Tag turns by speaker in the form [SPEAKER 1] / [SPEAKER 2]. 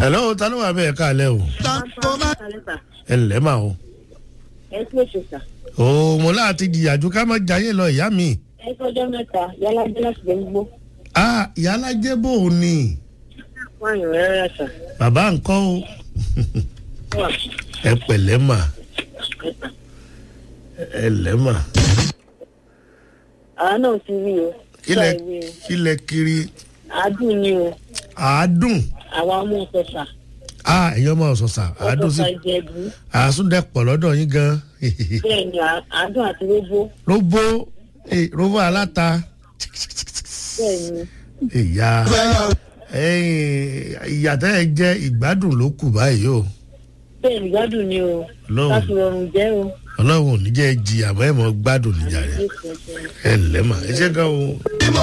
[SPEAKER 1] hello ta ló wà bẹ́ẹ̀ káàlẹ́ o. ẹ ǹlẹ́ mà o.
[SPEAKER 2] ẹ kú èso sà.
[SPEAKER 1] o mo láti jìyàjú ká má jayé lọ ìyá mi.
[SPEAKER 2] ẹ kọjá mẹ́ta yálàjẹ́ láti gbẹ gbogbo.
[SPEAKER 1] yálàjẹ́ bò ó ní.
[SPEAKER 2] wọ́n àyàn rẹ̀ sà.
[SPEAKER 1] bàbá ńkọ́ o. ẹ pẹ̀lẹ́ mà. ẹ lẹ́ mà.
[SPEAKER 2] àwa náà ti rí o.
[SPEAKER 1] kílẹ̀ kiri.
[SPEAKER 2] àádùn ni o.
[SPEAKER 1] àádùn.
[SPEAKER 2] àwa ọmọ ọ̀sọ̀sà.
[SPEAKER 1] ẹ̀yin ọmọ ọ̀sọ̀sà àádùn sí.
[SPEAKER 2] ọ̀sọ̀sà ìjẹ̀bú.
[SPEAKER 1] àsúndẹ̀pọ̀ lọ́dọ̀ yín gan.
[SPEAKER 2] bẹ́ẹ̀ni àádùn àti róbó.
[SPEAKER 1] róbó aláta.
[SPEAKER 2] bẹ́ẹ̀ni.
[SPEAKER 1] ìyàtọ̀ ẹ jẹ́ ìgbádùn ló kù báyìí o.
[SPEAKER 2] bẹ́ẹ̀ni ìgbádùn ni o. láti rọrùn jẹ́ o.
[SPEAKER 1] ọlọ́run ò ní jẹ́ jí àmọ́ ẹ̀ mọ́ gbádùn níjà rẹ̀ ẹ ǹlẹ́ mà ẹ ṣe gan o.